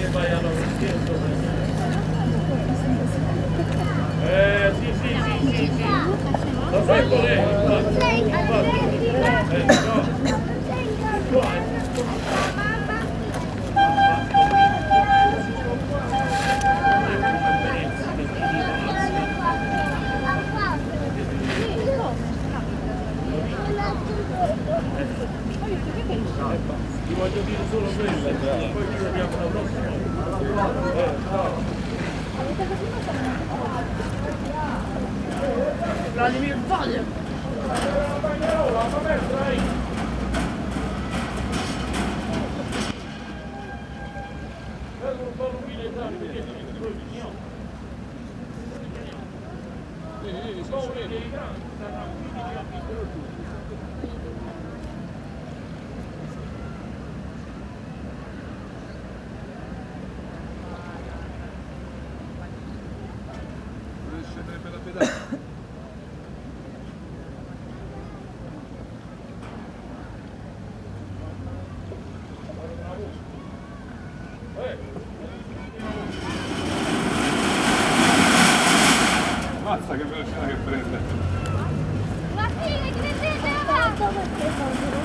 Lo sento lei, ti voglio dire solo quello, poi ci vediamo la prossima. Vladimir Voglia! Per la pedale. Mazza che velocità che prende! Ma sì, che credete avanti!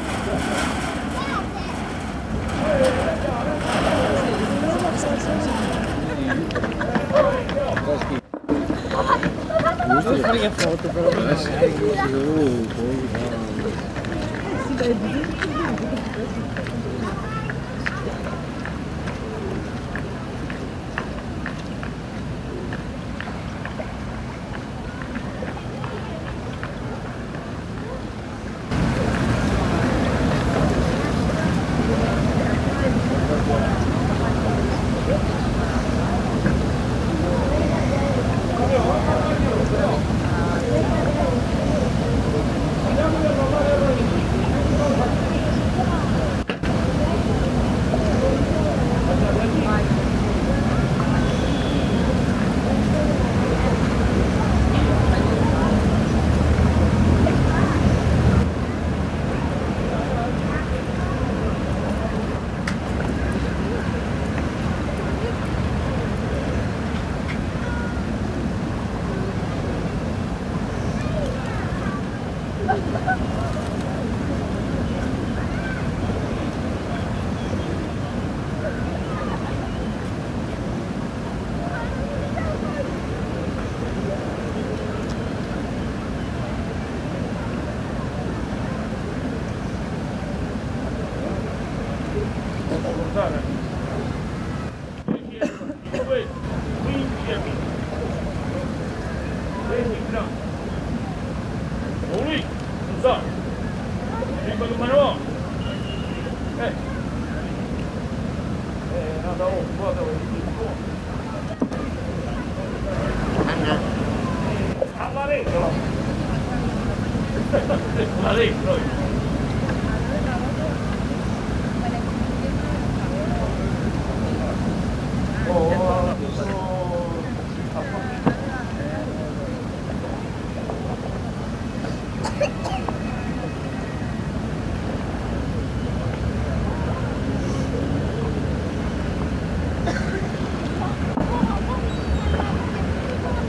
Non frega foto però.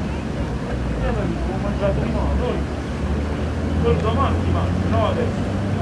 Domani, no adesso.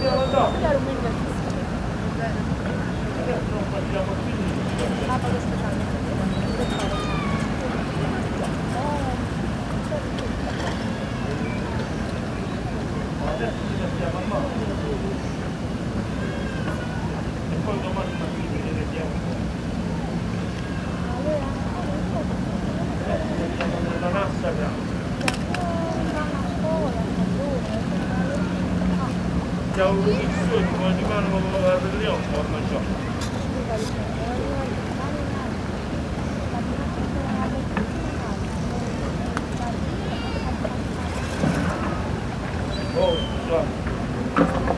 C'è un sogno, come si fanno come la ribellione, ormai c'ho. Oh, già.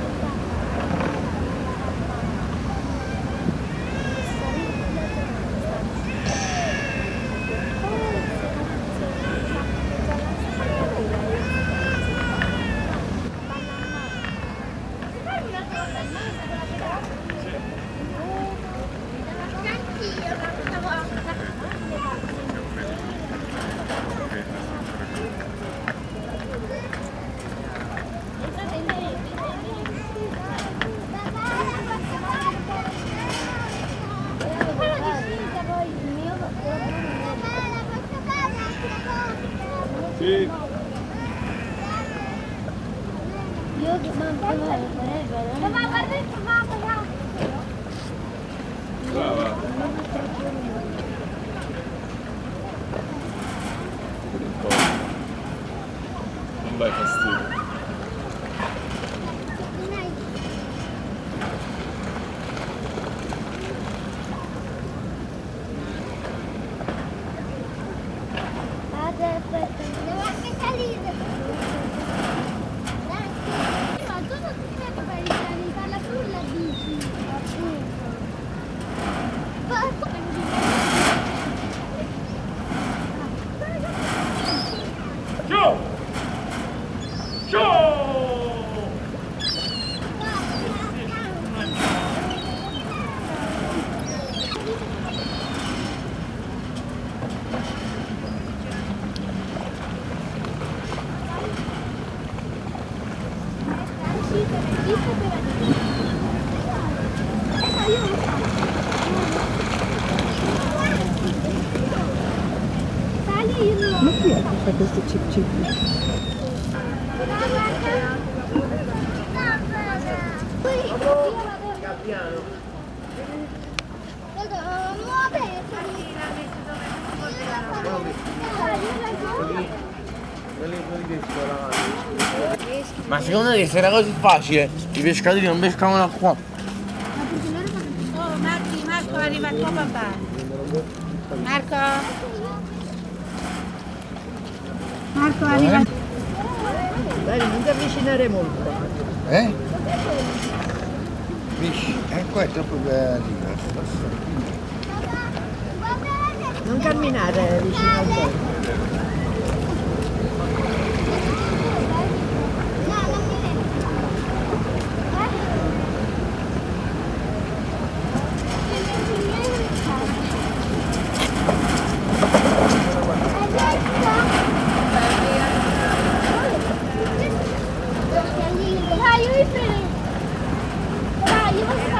Sì. Io che manco Brava. Non dai fastidio. Devo anche salire. Ma tu non ti sei per risalire sulla bici. Ciao! Ciao! Ma chi è che fa questo chip chip? Ma secondo te se era così facile i pescatori non pescavano qua? Oh Marco arriva il tuo papà. Marco arriva. Dai, non ti avvicinare molto. Pesci, qua è troppo bello. Non camminare vicino al bordo. Dai, io